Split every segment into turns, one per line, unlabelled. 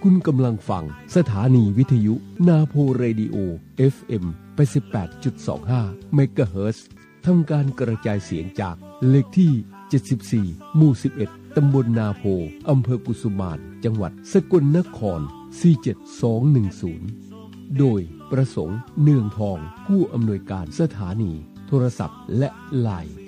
คุณกำลังฟังสถานีวิทยุนาโพเรดิโอ FM 88.25 เมกะเฮิรตซ์ทำการกระจายเสียงจากเลขที่74หมู่11ตำบลนาโพอำเภอกุสุมานจังหวัดสกลนคร47210โดยประสงค์เนืองทองผู้อำนวยการสถานีโทรศัพท์และไลน์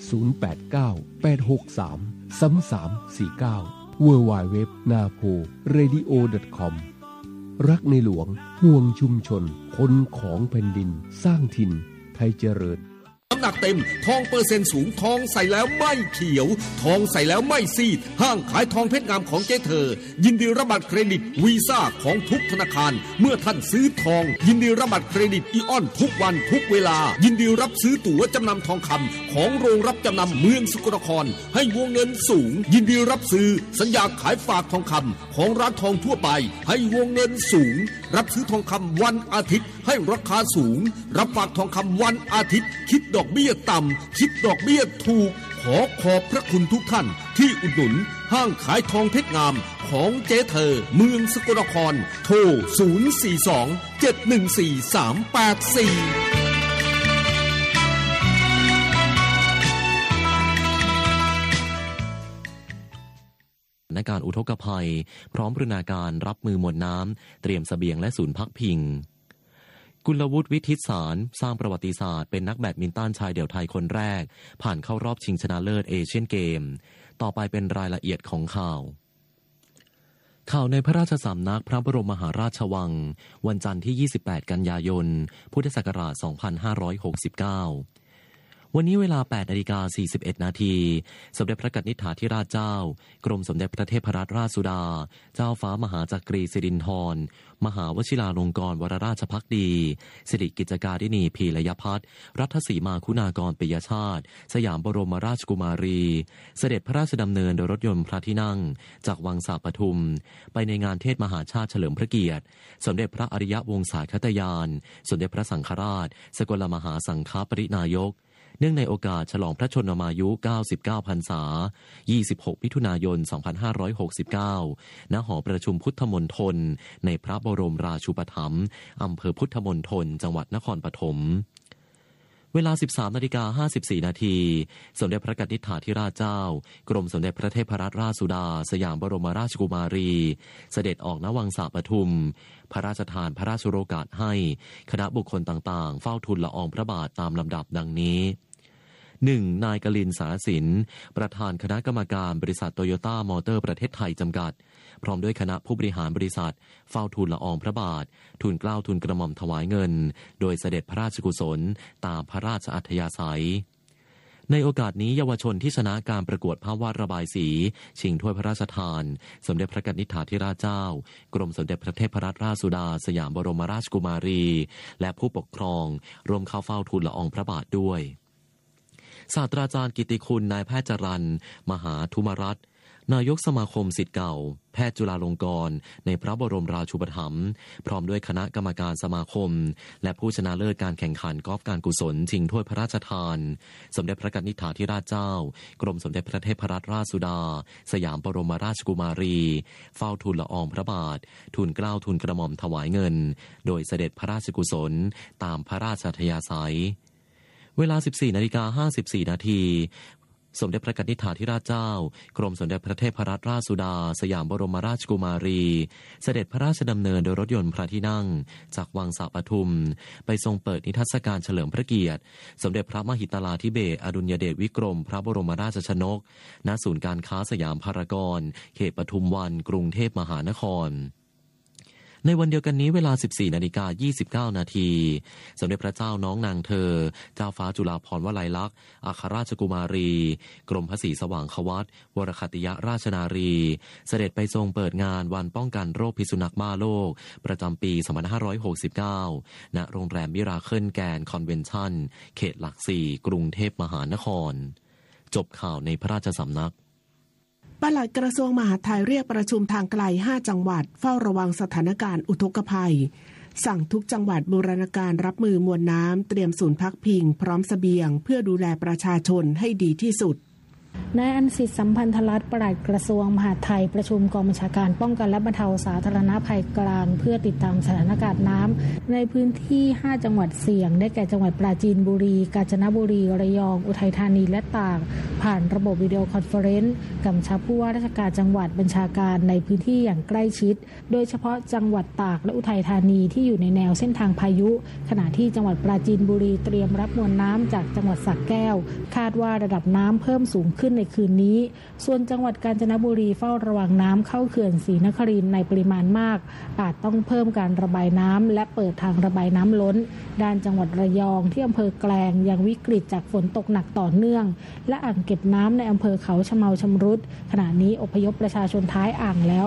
0898633349 www.naporadio.com รักในหลวงห่วงชุมชนคนของแผ่นดินสร้างถิ่นไทยเจริญ
น้ำหนักเต็มทองเปอร์เซ็นต์สูงทองใส่แล้วไม่เขียวทองใส่แล้วไม่ซีดห้างขายทองเพชรงามของเจ๊เธอยินดีรับบัตรเครดิตวีซ่าของทุกธนาคารเมื่อท่านซื้อทองยินดีรับบัตรเครดิตอีออนทุกวันทุกเวลายินดีรับซื้อตั๋วจำนำทองคำของโรงรับจำนำเมืองสกลนครให้วงเงินสูงยินดีรับซื้อสัญญาขายฝากทองคำของร้านทองทั่วไปให้วงเงินสูงรับซื้อทองคำวันอาทิตย์ให้ราคาสูงรับฝากทองคำวันอาทิตย์คิดดอกเบี้ยต่ำคิดดอกเบี้ยถูกขอบพระคุณทุกท่านที่อุดหนุนห้างขายทองเพชรงามของเจ๊เธอเมืองสกลนครโทร042-714-384
สถานการณ์อุทกภัยพร้อมบรรณาการรับมือมวลน้ำเตรียมเสบียงและศูนย์พักพิงกุลวุฒิวิทิตสารสร้างประวัติศาสตร์เป็นนักแบดมินตันชายเดี่ยวไทยคนแรกผ่านเข้ารอบชิงชนะเลิศเอเชียนเกมต่อไปเป็นรายละเอียดของข่าวในพระราชสำนักพระบรมมหาราชวังวันจันทร์ที่28กันยายนพุทธศักราช2569วันนี้เวลา 8:41 นาทีสมเด็จพระกนิษฐาธิราชเจ้ากรมสมเด็จพระเทพรัตนราชสุดาเจ้าฟ้ามหาจักรีสิรินธรมหาวชิราลงกรณวรราชภักดีสิริกิจการิณีพีรยพัฒน์รัฐสีมาคุณากรปิยชาติสยามบรมราชกุมารีเสด็จพระราชดำเนินโดยรถยนต์พระที่นั่งจากวังสาปทุมไปในงานเทศมหาชาติเฉลิมพระเกียรติสมเด็จพระอริยวงศาคตยานสมเด็จพระสังฆราชสกลมหาสังฆปรินายกเนื่องในโอกาสฉลองพระชนมายุ99พรรษา26มิถุนายน2569ณหอประชุมพุทธมณฑลในพระบรมราชูปถัมภ์อำเภอพุทธมณฑลจังหวัดนครปฐมเวลา 13:54 นาทีสมเด็จพระกนิษฐาธิราชเจ้ากรมสมเด็จพระเทพรัตนราชสุดาสยามบรมราชกุมารีเสด็จออกณวังสาปทุมพระราชทานพระราชโองการให้คณะบุคคลต่างๆเฝ้าทูลละอองพระบาทตามลำดับดังนี้1. นายกลินสารสินประธานคณะกรรมการบริษัทโตโยต้ามอเตอร์ประเทศไทยจำกัดพร้อมด้วยคณะผู้บริหารบริษัทเฝ้าทูลละอองพระบาททูลเกล้าทูลกระหม่อมถวายเงินโดยเสด็จพระราชกุศลตามพระราชอัธยาศัยในโอกาสนี้เยาวชนที่ชนะการประกวดภาพวาดระบายสีชิงถ้วยพระราชทานสมเด็จพระกนิษฐาธิราชเจ้ากรมสมเด็จพระเทพรัตนราชสุดาสยามบรมราชกุมารีและผู้ปกครองร่วมเข้าเฝ้าทูลละอองพระบาทด้วยศาสตราจารย์กิติคุณนายแพทย์จรัญมหาธุมรัตน์นายกสมาคมศิษย์เก่าแพทย์จุฬาลงกรณ์ในพระบรมราชูปถัมภ์พร้อมด้วยคณะกรรมการสมาคมและผู้ชนะเลิศการแข่งขันกอล์ฟการกุศลชิงถ้วยพระราชทานสมเด็จพระกนิษฐาธิราชเจ้ากรมสมเด็จพระเทพรัตนราชสุดาสยามบรมราชกุมารีเฝ้าทูลละอองพระบาททูลเกล้าทูลกระหม่อมถวายเงินโดยเสด็จพระราชกุศลตามพระราชอัธยาศัยเวลา 14:54 นาทีสมเด็จพระกนิษฐาธิราชเจ้ากรมสมเด็จพระเทพรัตนราชสุดาสยามบรมราชกุมารีเสด็จพระราชดำเนินโดยรถยนต์พระที่นั่งจากวังสาปทุมไปทรงเปิดนิทรรศการเฉลิมพระเกียรติสมเด็จพระมหิดลาธิเบศรอดุลยเดชวิกรมพระบรมราชชนกณศูนย์การค้าสยามพารากอนเขตปทุมวันกรุงเทพมหานครในวันเดียวกันนี้เวลา 14:29 นาทีสมเด็จพระเจ้าน้องนางเธอเจ้าฟ้าจุฬาภรณ์วลัยลักษณ์อัครราชกุมารีกรมพระศรีสว่างควัตรวรคติยราชนารีเสด็จไปทรงเปิดงานวันป้องกันโรคพิษสุนัขบ้าโลกประจำปี 2569 ณ โรงแรมมิราเคิลแกรนด์คอนเวนชั่นเขตหลัก 4 กรุงเทพมหานครจบข่าวในพระราชสำนัก
ปลัดกระทรวงมหาดไทยเรียกประชุมทางไกล5จังหวัดเฝ้าระวังสถานการณ์อุทกภัยสั่งทุกจังหวัดบูรณาการรับมือมวลน้ำเตรียมศูนย์พักพิงพร้อมเสบียงเพื่อดูแลประชาชนให้ดีที่สุด
นายอันสิทธิ์สัมพันธรัตน์ปลัดกระทรวงมหาดไทยประชุมกองบัญชาการป้องกันและบรรเทาสาธารณภัยกลางเพื่อติดตามสถานการณ์น้ำในพื้นที่5จังหวัดเสี่ยงได้แก่จังหวัดปราจีนบุรีกาญจนบุรีระยองอุทัยธานีและตากผ่านระบบวิดีโอคอนเฟอเรนซ์กำชับผู้ว่าราชการจังหวัดบัญชาการในพื้นที่อย่างใกล้ชิดโดยเฉพาะจังหวัดตากและอุทัยธานีที่อยู่ในแนวเส้นทางพายุขณะที่จังหวัดปราจีนบุรีเตรียมรับมวลน้ำจากจังหวัดสระแก้วคาดว่าระดับน้ำเพิ่มสูงขึ้นในคืนนี้ส่วนจังหวัดกาญจนบุรีเฝ้าระวังน้ำเข้าเขื่อนศรีนครินทร์ในปริมาณมากอาจต้องเพิ่มการระบายน้ำและเปิดทางระบายน้ำล้นด้านจังหวัดระยองที่อำเภอแกลงยังวิกฤตจากฝนตกหนักต่อเนื่องและอ่างเก็บน้ำในอำเภอเขาชะเมาชำรุดขณะนี้อพยพประชาชนท้ายอ่างแล้ว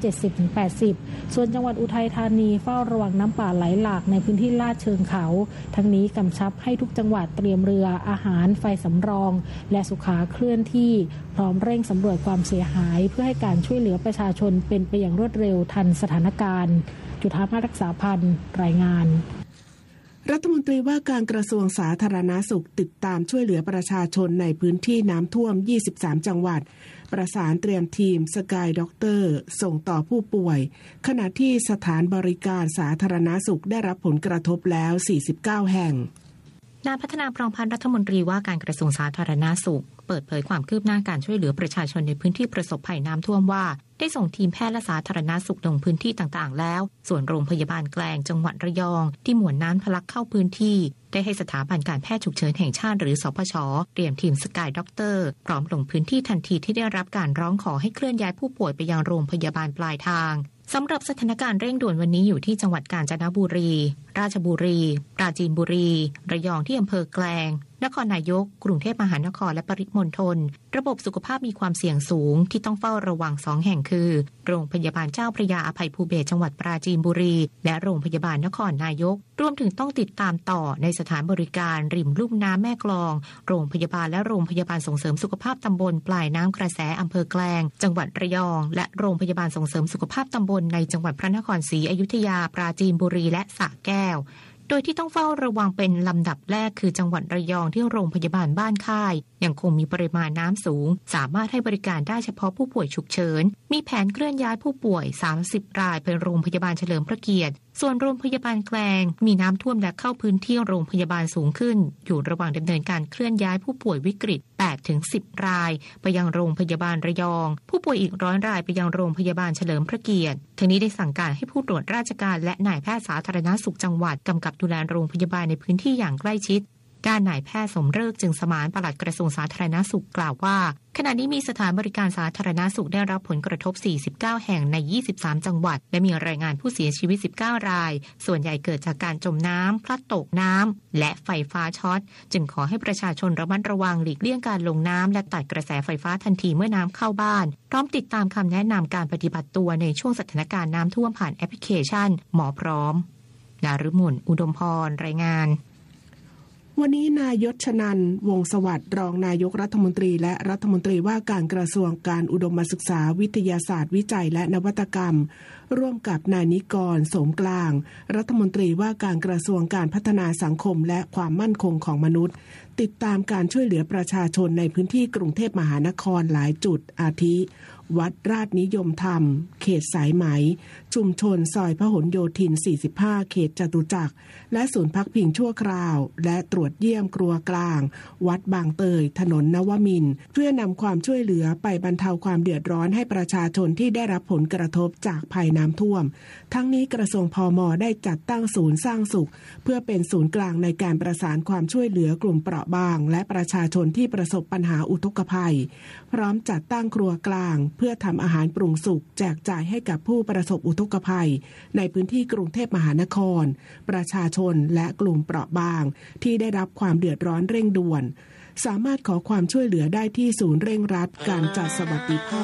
70-80%ส่วนจังหวัดอุทัยธานีเฝ้าระวังน้ำป่าไหลหลากในพื้นที่ลาดเชิงเขาทั้งนี้กำชับให้ทุกจังหวัดเตรียมเรืออาหารไฟสำรองและสุขาเคลื่อนที่พร้อมเร่งสำรวจความเสียหายเพื่อให้การช่วยเหลือประชาชนเป็นไปอย่างรวดเร็วทันสถานการณ์จุฑาภารักษาพันธ์รายงาน
รัฐมนตรีว่าการกระทรวงสาธารณสุขติดตามช่วยเหลือประชาชนในพื้นที่น้ำท่วม23จังหวัดประสานเตรียมทีมสกายด็อกเตอร์ส่งต่อผู้ป่วยขณะที่สถานบริการสาธารณสุขได้รับผลกระทบแล้ว49แห่ง
นายพัฒนาพรองพันธ์รัฐมนตรีว่าการกระทรวงสาธารณสุขเปิดเผยความคืบหน้าการช่วยเหลือประชาชนในพื้นที่ประสบภัยน้ำท่วมว่าได้ส่งทีมแพทย์และสาธารณสุขลงพื้นที่ต่างๆแล้วส่วนโรงพยาบาลแกลงจังหวัดระยองที่มวลน้ำทะลักเข้าพื้นที่ได้ให้สถาบันการแพทย์ฉุกเฉินแห่งชาติหรือสพช.เตรียมทีมสกายด็อกเตอร์พร้อมลงพื้นที่ทันทีที่ได้รับการร้องขอให้เคลื่อนย้ายผู้ป่วยไปยังโรงพยาบาลปลายทางสำหรับสถานการณ์เร่งด่วนวันนี้อยู่ที่จังหวัดกาญจนบุรีราชบุรีปราจีนบุรีระยองที่อำเภอแกลงนครนายกกรุงเทพมหานครและปริมณฑลระบบสุขภาพมีความเสี่ยงสูงที่ต้องเฝ้าระวัง2แห่งคือโรงพยาบาลเจ้าพระยาอภัยภูเบศรจังหวัดปราจีนบุรีและโรงพยาบาลนครนายกรวมถึงต้องติดตามต่อในสถานบริการริมลุ่มน้ำแม่กลองโรงพยาบาลและโรงพยาบาลส่งเสริมสุขภาพตำบลปลายน้ำกระแสอำเภอแกลงจังหวัดระยองและโรงพยาบาลส่งเสริมสุขภาพตำบลในจังหวัดพระนครศรีอยุธยาปราจีนบุรีและสระแก้วโดยที่ต้องเฝ้าระวังเป็นลำดับแรกคือจังหวัดระยองที่โรงพยาบาลบ้านค่ายยังคงมีปริมาณน้ำสูงสามารถให้บริการได้เฉพาะผู้ป่วยฉุกเฉินมีแผนเคลื่อนย้ายผู้ป่วย30รายไปโรงพยาบาลเฉลิมพระเกียรติส่วนโรงพยาบาลแกลงมีน้ำท่วมและเข้าพื้นที่โรงพยาบาลสูงขึ้นอยู่ระหว่างดำเนินการเคลื่อนย้ายผู้ป่วยวิกฤต 8-10 รายไปยังโรงพยาบาลระยองผู้ป่วยอีก100รายไปยังโรงพยาบาลเฉลิมพระเกียรติทั้งนี้ได้สั่งการให้ผู้ตรวจราชการและนายแพทย์สาธารณสุขจังหวัดกำกับดูแลโรงพยาบาลในพื้นที่อย่างใกล้ชิดด้านนายแพทย์สมฤกษ์จึงสมานปลัดกระทรวงสาธารณสุขกล่าวว่าขณะนี้มีสถานบริการสาธารณสุขได้รับผลกระทบ49แห่งใน23จังหวัดและมีรายงานผู้เสียชีวิต19รายส่วนใหญ่เกิดจากการจมน้ำพลัดตกน้ำและไฟฟ้าช็อตจึงขอให้ประชาชนระมัดระวังหลีกเลี่ยงการลงน้ำและตัดกระแสไฟฟ้าทันทีเมื่อน้ำเข้าบ้านพร้อมติดตามคำแนะนำการปฏิบัติตัวในช่วงสถานการณ์น้ำท่วมผ่านแอปพลิเคชันหมอพร้อมนฤมลอุดมพรรายงาน
วันนี้นายยศชนันท์วงศ์สวัสดิ์รองนายกรัฐมนตรีและรัฐมนตรีว่าการกระทรวงการอุดมศึกษาวิทยาศาสตร์วิจัยและนวัตกรรมร่วมกับนายนิกรโสมกลางรัฐมนตรีว่าการกระทรวงการพัฒนาสังคมและความมั่นคงของมนุษย์ติดตามการช่วยเหลือประชาชนในพื้นที่กรุงเทพมหานครหลายจุดอาทิวัดราชนิยมธรรมเขตสายไหมชุมชนซอยพหลโยธิน45เขตจตุจักรและศูนย์พักพิงชั่วคราวและตรวจเยี่ยมครัวกลางวัดบางเตยถนนนวมินทร์เพื่อนำความช่วยเหลือไปบรรเทาความเดือดร้อนให้ประชาชนที่ได้รับผลกระทบจากภัยน้ำท่วมทั้งนี้กระทรวงพม.ได้จัดตั้งศูนย์สร้างสุขเพื่อเป็นศูนย์กลางในการประสานความช่วยเหลือกลุ่มเปราะบางและประชาชนที่ประสบปัญหาอุทกภัยพร้อมจัดตั้งครัวกลางเพื่อทำอาหารปรุงสุกแจกจ่ายให้กับผู้ประสบอุทกภัยในพื้นที่กรุงเทพมหานครประชาชนและกลุ่มเปราะบางที่ได้รับความเดือดร้อนเร่งด่วนสามารถขอความช่วยเหลือได้ที่ศูนย์เร่งรัดการจัดสวัสดิภาพ